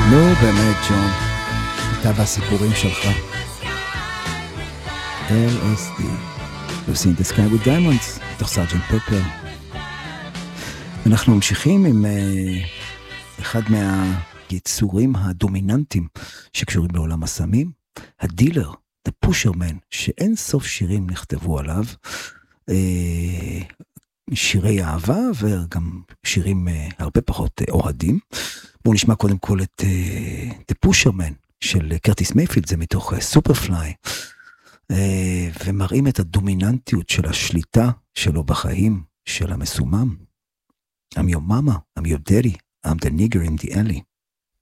נו באמת ג'ון, אתה והסיפורים שלך. LSD, Lucy in the Sky with Diamonds, תוך סרג'נט פפר. אנחנו ממשיכים עם אחד מהיצורים הדומיננטיים שקשורים לעולם הסמים, הדילר, The Pusherman, שאין סוף שירים נכתבו עליו, שירי אהבה וגם שירים הרבה פחות אוהדים. בואו נשמע קודם כל את The Pusherman של קרטיס מייפילד, זה מתוך סופרפליי, ומראים את הדומיננטיות של השליטה שלו בחיים של המסומם. I'm your mama, I'm your daddy, I'm the nigger in the alley.